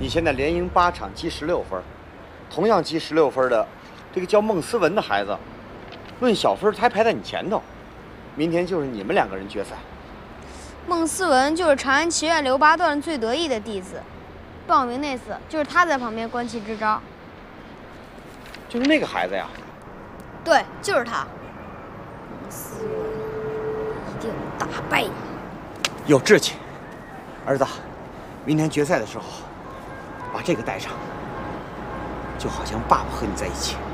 你现在连赢8场，积16分，同样积16分的这个叫孟思文的孩子，论小分他还排在你前头。明天就是你们2个人决赛。 孟思文就是长安棋院刘八段最得意的弟子，报名那次就是他在旁边观棋支招。 就是那个孩子呀？ 对，就是他。孟思文一定打败你。 有志气，儿子，明天决赛的时候把这个带上，就好像爸爸和你在一起。